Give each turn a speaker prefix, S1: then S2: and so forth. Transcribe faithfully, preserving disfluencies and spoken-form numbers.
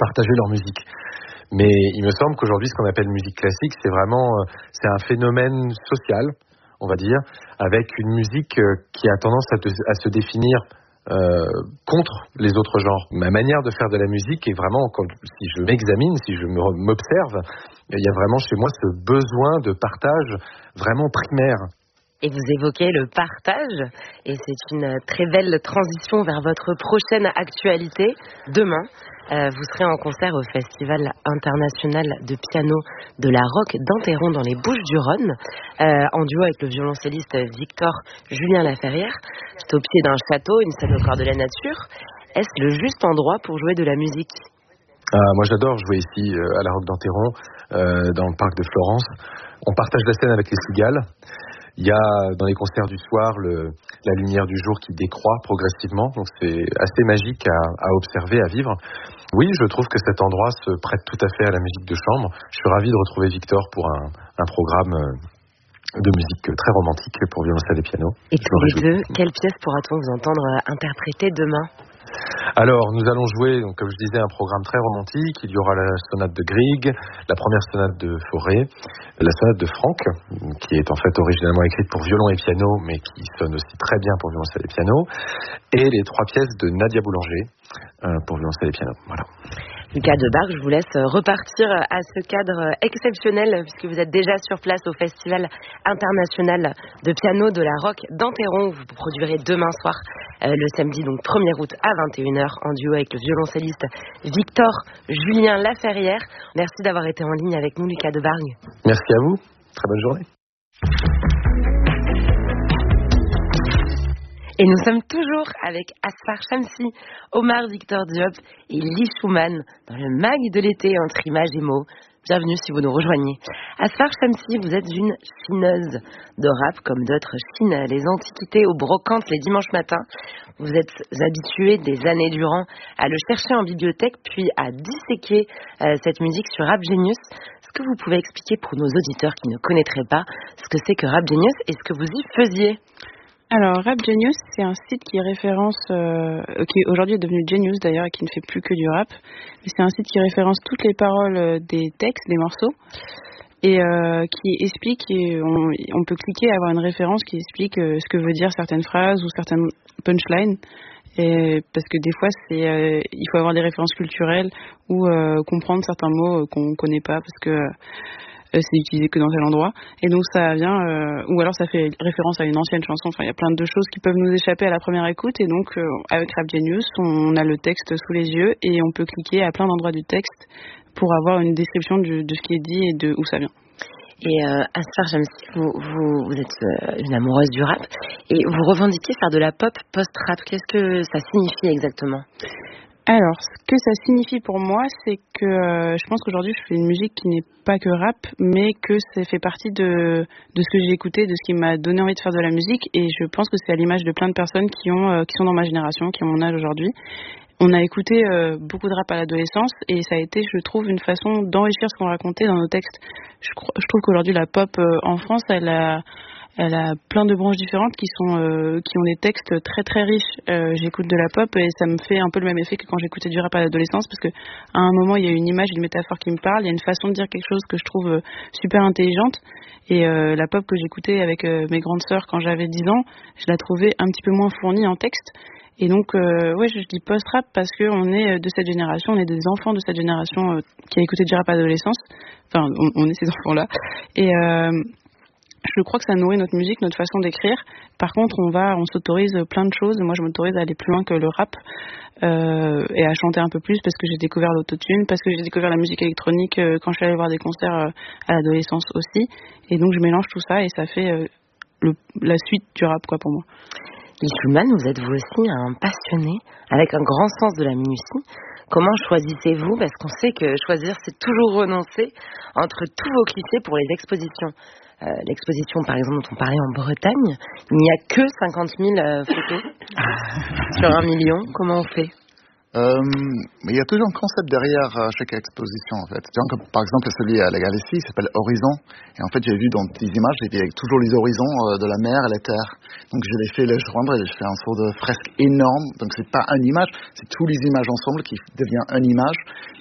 S1: partager leur musique. Mais il me semble qu'aujourd'hui, ce qu'on appelle musique classique, c'est vraiment euh, c'est un phénomène social, on va dire, avec une musique euh, qui a tendance à, te, à se définir euh, contre les autres genres. Ma manière de faire de la musique est vraiment, quand, si je m'examine, si je me, m'observe, il y a vraiment chez moi ce besoin de partage vraiment primaire.
S2: Et vous évoquez le partage, et c'est une très belle transition vers votre prochaine actualité. Demain, euh, vous serez en concert au Festival international de piano de la Roque d'Enterron dans les Bouches-du-Rhône, euh, en duo avec le violoncelliste Victor Julien Laferrière. C'est au pied d'un château, une scène au cœur de la nature. Est-ce le juste endroit pour jouer de la musique ?
S1: Ah, moi j'adore jouer ici euh, à la Roque d'Enterron, euh, dans le parc de Florence. On partage la scène avec les cigales. Il y a dans les concerts du soir le, la lumière du jour qui décroît progressivement, donc c'est assez magique à, à observer, à vivre. Oui, je trouve que cet endroit se prête tout à fait à la musique de chambre. Je suis ravi de retrouver Victor pour un, un programme de musique très romantique pour violoncelle et piano.
S2: Et tous les deux, quelle pièce pourra-t-on vous entendre interpréter demain ?
S1: Alors, nous allons jouer, donc, comme je disais, un programme très romantique. Il y aura la sonate de Grieg, la première sonate de Fauré, la sonate de Franck, qui est en fait originellement écrite pour violon et piano, mais qui sonne aussi très bien pour violoncelle et piano, et les trois pièces de Nadia Boulanger euh, pour violoncelle et piano. Voilà.
S2: Lucas Debargue, je vous laisse repartir à ce cadre exceptionnel puisque vous êtes déjà sur place au Festival international de piano de la Roque d'Enterron. Vous produirez demain soir, euh, le samedi donc premier août à vingt et une heures, en duo avec le violoncelliste Victor Julien Laferrière. Merci d'avoir été en ligne avec nous, Lucas Debargue.
S1: Merci à vous. Très bonne journée.
S2: Et nous sommes toujours avec Asfar Shamsi, Omar Victor Diop et Lee Schumann dans le mag de l'été entre images et mots. Bienvenue si vous nous rejoignez. Asfar Shamsi, vous êtes une chineuse de rap comme d'autres chinent les antiquités aux brocantes les dimanches matins. Vous êtes habituée des années durant à le chercher en bibliothèque puis à disséquer euh, cette musique sur Rap Genius. Est-ce que vous pouvez expliquer pour nos auditeurs qui ne connaîtraient pas ce que c'est que Rap Genius et ce que vous y faisiez ?
S3: Alors, Rap Genius, c'est un site qui référence, euh, qui aujourd'hui est devenu Genius d'ailleurs, et qui ne fait plus que du rap. Mais c'est un site qui référence toutes les paroles des textes, des morceaux, et euh, qui explique, et on, on peut cliquer et avoir une référence qui explique euh, ce que veut dire certaines phrases ou certaines punchlines. Et parce que des fois, c'est, euh, il faut avoir des références culturelles ou euh, comprendre certains mots euh, qu'on connaît pas parce que euh, c'est utilisé que dans tel endroit, et donc ça vient euh, ou alors ça fait référence à une ancienne chanson. Enfin, il y a plein de choses qui peuvent nous échapper à la première écoute, et donc euh, avec Rap Genius, on a le texte sous les yeux et on peut cliquer à plein d'endroits du texte pour avoir une description du, de ce qui est dit et de où ça vient.
S2: Et euh, Asfar Shamsi, vous, vous, vous êtes euh, une amoureuse du rap et vous revendiquez faire de la pop post-rap. Qu'est-ce que ça signifie exactement ?
S3: Alors, ce que ça signifie pour moi, c'est que euh, je pense qu'aujourd'hui, je fais une musique qui n'est pas que rap, mais que ça fait partie de, de ce que j'ai écouté, de ce qui m'a donné envie de faire de la musique. Et je pense que c'est à l'image de plein de personnes qui, ont, euh, qui sont dans ma génération, qui ont mon âge aujourd'hui. On a écouté euh, beaucoup de rap à l'adolescence, et ça a été, je trouve, une façon d'enrichir ce qu'on racontait dans nos textes. Je, je trouve qu'aujourd'hui, la pop euh, en France, elle a... Elle a plein de branches différentes qui sont euh, qui ont des textes très très riches. Euh, j'écoute de la pop et ça me fait un peu le même effet que quand j'écoutais du rap à l'adolescence, parce que à un moment il y a une image, une métaphore qui me parle, il y a une façon de dire quelque chose que je trouve euh, super intelligente. Et euh, la pop que j'écoutais avec euh, mes grandes sœurs quand j'avais dix ans, je la trouvais un petit peu moins fournie en texte. Et donc euh, ouais, je dis post-rap parce que on est de cette génération, on est des enfants de cette génération euh, qui a écouté du rap à l'adolescence. Enfin, on, on est ces enfants-là. Et euh, je crois que ça nourrit notre musique, notre façon d'écrire. Par contre, on va, on s'autorise plein de choses. Moi, je m'autorise à aller plus loin que le rap euh, et à chanter un peu plus parce que j'ai découvert l'autotune, parce que j'ai découvert la musique électronique euh, quand je suis allée voir des concerts euh, à l'adolescence aussi. Et donc, je mélange tout ça et ça fait euh, le, la suite du rap, quoi, pour moi.
S2: Lee Schumann, vous êtes vous aussi un passionné avec un grand sens de la minutie. Comment choisissez-vous ? Parce qu'on sait que choisir, c'est toujours renoncer entre tous vos clichés pour les expositions. Euh, l'exposition, par exemple, dont on parlait en Bretagne, il n'y a que cinquante mille euh, photos sur un million. Comment on fait ?
S4: Euh, il y a toujours un concept derrière euh, chaque exposition, en fait. Donc, par exemple, celui à la Galaxie, il s'appelle Horizon. Et en fait, j'ai vu dans des images, il y avait toujours les horizons euh, de la mer et la terre. Donc, je l'ai fait les joindre et j'ai fait un sort de fresque énorme. Donc, c'est pas une image, c'est tous les images ensemble qui devient une image.